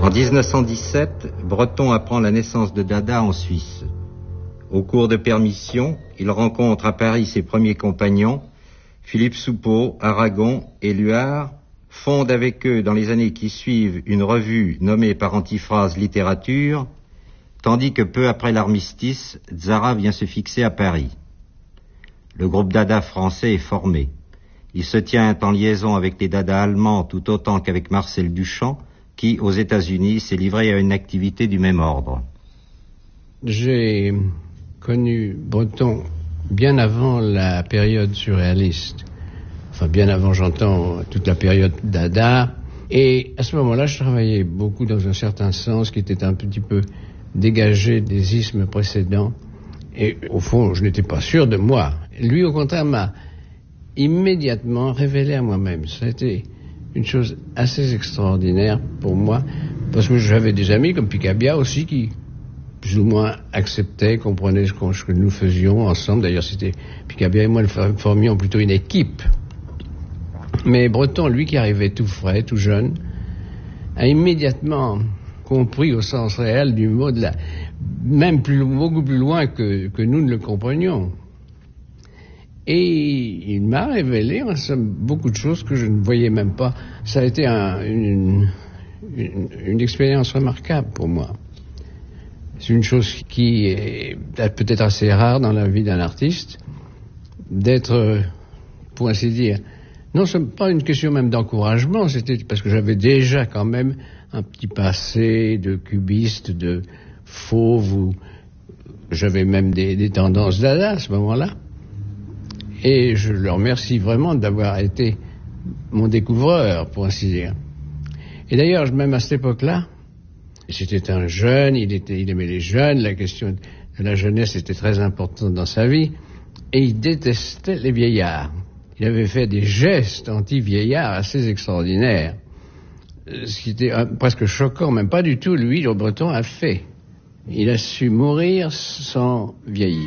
En 1917, Breton apprend la naissance de Dada en Suisse. Au cours de permission, il rencontre à Paris ses premiers compagnons, Philippe Soupeau, Aragon et Luard, fonde avec eux dans les années qui suivent une revue nommée par antiphrase Littérature, tandis que peu après l'armistice, Tzara vient se fixer à Paris. Le groupe Dada français est formé. Il se tient en liaison avec les Dada allemands tout autant qu'avec Marcel Duchamp, qui, aux États-Unis, s'est livré à une activité du même ordre. J'ai connu Breton bien avant la période surréaliste. Enfin, bien avant, j'entends, toute la période Dada. Et à ce moment-là, je travaillais beaucoup dans un certain sens qui était un petit peu dégagé des ismes précédents. Et au fond, je n'étais pas sûr de moi. Lui, au contraire, m'a immédiatement révélé à moi-même. Ça a été une chose assez extraordinaire pour moi, parce que j'avais des amis comme Picabia aussi qui plus ou moins acceptaient, comprenaient ce que nous faisions ensemble. D'ailleurs, c'était Picabia et moi, nous formions plutôt une équipe. Mais Breton, lui qui arrivait tout frais, tout jeune, a immédiatement compris au sens réel du mot, même beaucoup plus loin que nous ne le comprenions. Et il m'a révélé en somme beaucoup de choses que je ne voyais même pas. Ça a été une expérience remarquable pour moi. C'est une chose qui est peut-être assez rare dans la vie d'un artiste, d'être, pour ainsi dire, non, ce n'est pas une question même d'encouragement, c'était parce que j'avais déjà quand même un petit passé de cubiste, de fauve, où j'avais même des tendances Dada à ce moment-là. Et je le remercie vraiment d'avoir été mon découvreur, pour ainsi dire. Et d'ailleurs, même à cette époque-là, c'était un jeune, il aimait les jeunes, la question de la jeunesse était très importante dans sa vie, et il détestait les vieillards. Il avait fait des gestes anti-vieillards assez extraordinaires, ce qui était presque choquant, même pas du tout, lui, le Breton a fait. Il a su mourir sans vieillir.